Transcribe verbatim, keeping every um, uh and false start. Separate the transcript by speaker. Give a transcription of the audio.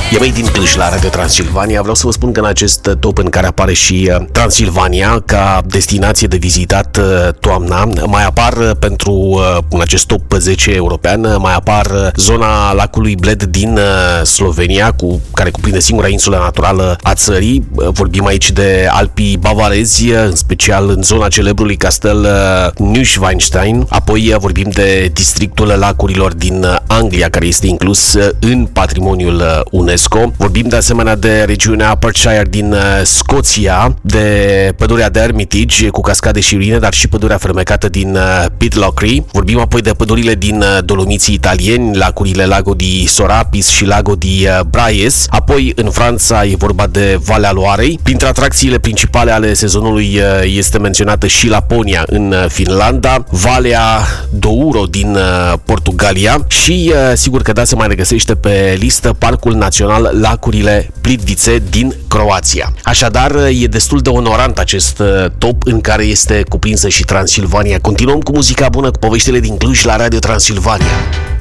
Speaker 1: E mai din Cluj la Radio Transilvania. Vreau să vă spun că în acest top în care apare și Transilvania ca destinație de vizitat toamna, mai apar pentru în acest top zece european, mai apar zona lacului Bled din Slovenia, cu care cuprinde singura insulă naturală a țării. Vorbim aici de Alpii bavarezi, în special în zona celebrului castel Neuschwanstein. Apoi vorbim de districtul lacurilor din Anglia, care este inclus în patrimoniul UNESCO. Vorbim de asemenea de regiunea Perthshire din Scoția, de pădurea de Hermitage cu cascade și ruine, dar și pădurea fermecată din Pitlochry. Vorbim apoi de pădurile din Dolomiții italieni, lacurile Lago di Sorapis și Lago di Braies. Apoi în Franța e vorba de Valea Loarei. Printre atracțiile principale ale sezonului este menționată și Laponia în Finlanda, Valea Douro din Portugalia și sigur că da, se mai regăsește pe listă Parcul Național Lacurile Plitvice din Croația. Așadar, e destul de onorant acest top în care este cuprinsă și Transilvania. Continuăm cu muzica bună, cu poveștile din Cluj la Radio Transilvania.